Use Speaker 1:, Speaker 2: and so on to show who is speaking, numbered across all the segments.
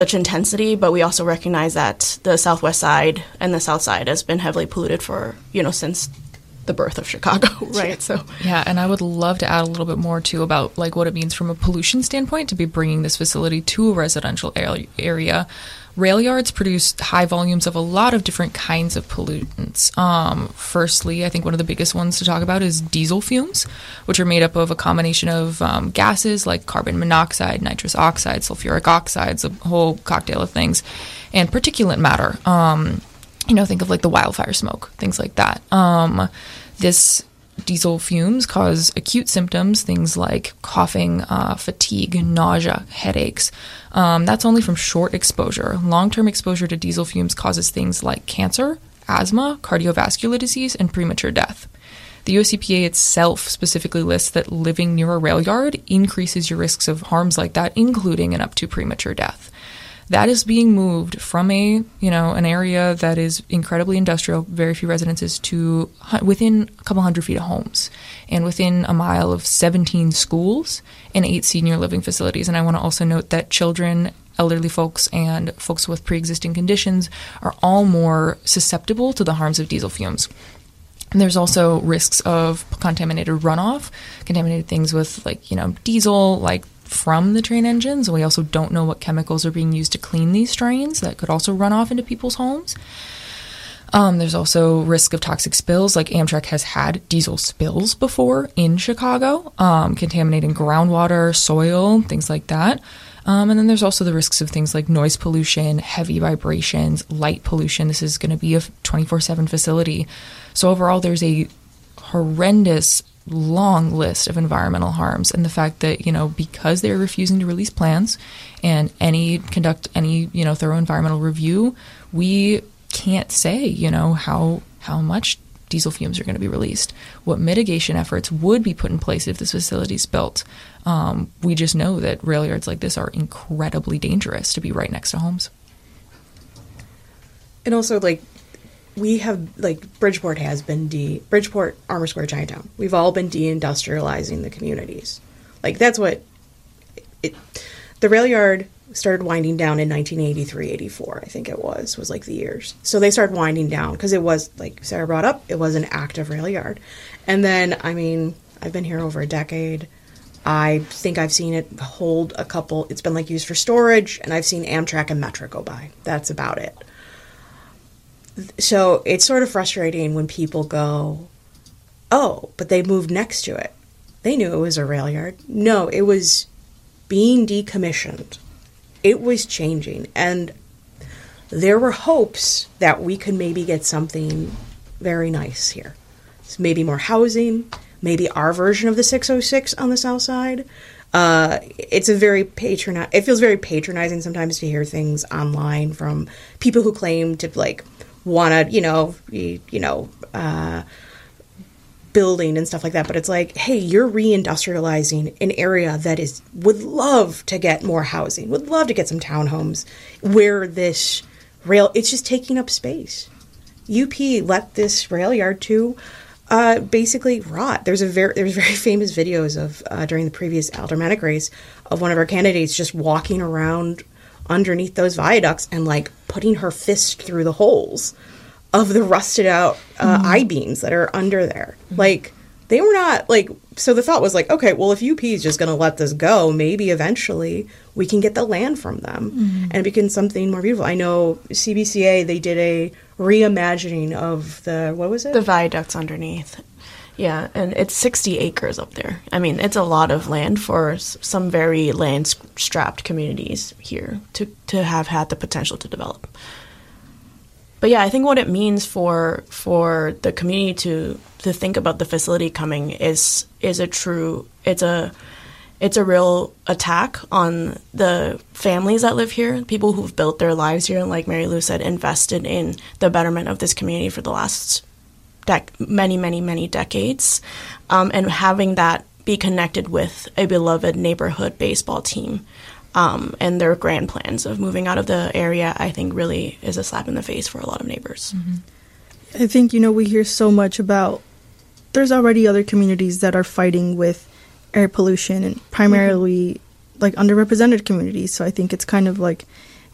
Speaker 1: such intensity, but we also recognize that the southwest side and the south side has been heavily polluted for, since the birth of Chicago, right? So
Speaker 2: yeah, and I would love to add a little bit more too about like what it means from a pollution standpoint to be bringing this facility to a residential area. Rail yards produce high volumes of a lot of different kinds of pollutants. Firstly, I think one of the biggest ones to talk about is diesel fumes, which are made up of a combination of gases like carbon monoxide, nitrous oxide, sulfuric oxides, a whole cocktail of things, and particulate matter. Think of like the wildfire smoke, things like that. This diesel fumes cause acute symptoms, things like coughing, fatigue, nausea, headaches. That's only from short exposure. Long-term exposure to diesel fumes causes things like cancer, asthma, cardiovascular disease, and premature death. The US EPA itself specifically lists that living near a rail yard increases your risks of harms like that, including and up to premature death. That is being moved from an area that is incredibly industrial, very few residences, to within a couple hundred feet of homes and within a mile of 17 schools and 8 senior living facilities. And I want to also note that children, elderly folks, and folks with pre-existing conditions are all more susceptible to the harms of diesel fumes. And there's also risks of contaminated runoff, contaminated things with diesel, from the train engines. We also don't know what chemicals are being used to clean these trains that could also run off into people's homes. There's also risk of toxic spills, like Amtrak has had diesel spills before in Chicago, contaminating groundwater, soil, things like that. And then there's also the risks of things like noise pollution, heavy vibrations, light pollution. This is going to be a 24/7 facility. So overall, there's a horrendous long list of environmental harms, and the fact that because they're refusing to release plans and conduct any thorough environmental review, we can't say how much diesel fumes are going to be released, what mitigation efforts would be put in place if this facility is built. We just know that rail yards like this are incredibly dangerous to be right next to homes.
Speaker 3: And also we have, Bridgeport has been Bridgeport, Armour Square, Chinatown. We've all been deindustrializing the communities. That's what the rail yard started winding down in 1983, 84, I think it was the years. So they started winding down because it was, like Sarah brought up, it was an active rail yard. And then, I've been here over a decade. I think I've seen it hold a couple, it's been used for storage, and I've seen Amtrak and Metra go by. That's about it. So it's sort of frustrating when people go, oh, but they moved next to it. They knew it was a rail yard. No, it was being decommissioned. It was changing. And there were hopes that we could maybe get something very nice here. So maybe more housing, maybe our version of the 606 on the south side. It feels very patronizing sometimes to hear things online from people who claim to want to, building and stuff like that. But it's hey, you're reindustrializing an area that would love to get more housing, would love to get some townhomes where this it's just taking up space. UP let this rail yard to basically rot. There's very famous videos of during the previous aldermanic race of one of our candidates just walking around underneath those viaducts and putting her fist through the holes of the rusted out I-beams that are under there. They were not so the thought was okay, well, if UP is just going to let this go, maybe eventually we can get the land from them and it becomes something more beautiful. I know CBCA, they did a reimagining of what was it?
Speaker 1: The viaducts underneath. Yeah, and it's 60 acres up there. It's a lot of land for some very land-strapped communities here to have had the potential to develop. But yeah, I think what it means for the community to think about the facility coming is a real attack on the families that live here, people who've built their lives here, and like Mary Lou said, invested in the betterment of this community for the last many decades, and having that be connected with a beloved neighborhood baseball team and their grand plans of moving out of the area, I think really is a slap in the face for a lot of neighbors.
Speaker 4: I think, we hear so much about there's already other communities that are fighting with air pollution, and primarily underrepresented communities. So I think it's kind of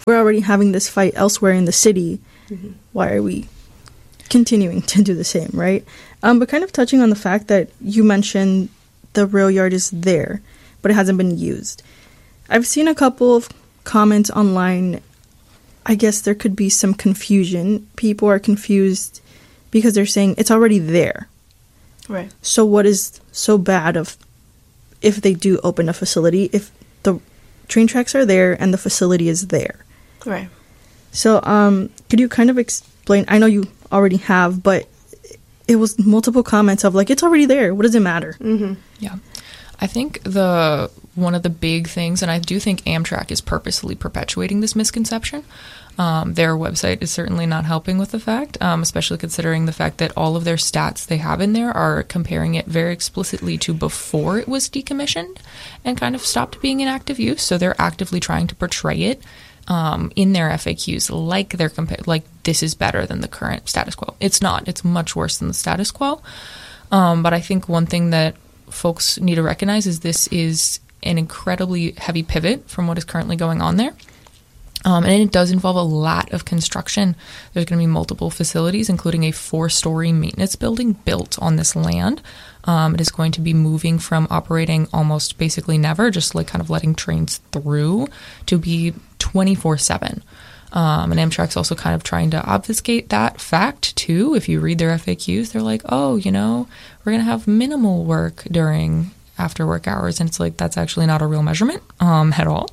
Speaker 4: we're already having this fight elsewhere in the city. Why are we continuing to do the same, right? But kind of touching on the fact that you mentioned the rail yard is there, but it hasn't been used. I've seen a couple of comments online. I guess there could be some confusion. People are confused because they're saying it's already there.
Speaker 1: Right.
Speaker 4: So what is so bad of if they do open a facility, if the train tracks are there and the facility is there?
Speaker 1: Right.
Speaker 4: So could you kind of explain, I know you already have, but it was multiple comments of like, it's already there. What does it matter?
Speaker 1: Mm-hmm.
Speaker 2: Yeah. I think one of the big things, and I do think Amtrak is purposely perpetuating this misconception. Their website is certainly not helping with the fact, especially considering the fact that all of their stats they have in there are comparing it very explicitly to before it was decommissioned and kind of stopped being in active use. So they're actively trying to portray it in their FAQs like they're like this is better than the current status quo. It's not. It's much worse than the status quo. But I think one thing that folks need to recognize is this is an incredibly heavy pivot from what is currently going on there. And it does involve a lot of construction. There's going to be multiple facilities, including a 4-story maintenance building built on this land. It is going to be moving from operating almost basically never, just like kind of letting trains through, to be 24/7. And Amtrak's also kind of trying to obfuscate that fact, too. If you read their FAQs, they're like, oh, we're going to have minimal work during after work hours. And it's like, that's actually not a real measurement at all.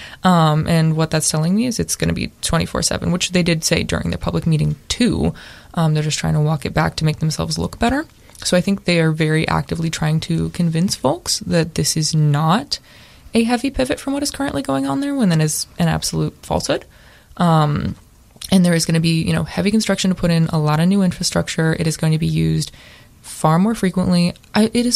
Speaker 2: And what that's telling me is it's going to be 24/7, which they did say during their public meeting, too. They're just trying to walk it back to make themselves look better. So I think they are very actively trying to convince folks that this is not a heavy pivot from what is currently going on there, when that is an absolute falsehood. And there is going to be, heavy construction to put in a lot of new infrastructure. It is going to be used far more frequently. It is